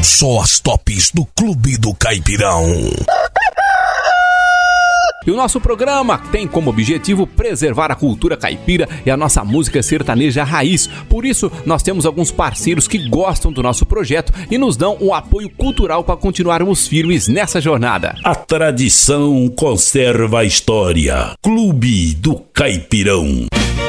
Só as tops do Clube do Caipirão. E o nosso programa tem como objetivo preservar a cultura caipira e a nossa música sertaneja raiz. Por isso, nós temos alguns parceiros que gostam do nosso projeto e nos dão o apoio cultural para continuarmos firmes nessa jornada. A tradição conserva a história. Clube do Caipirão.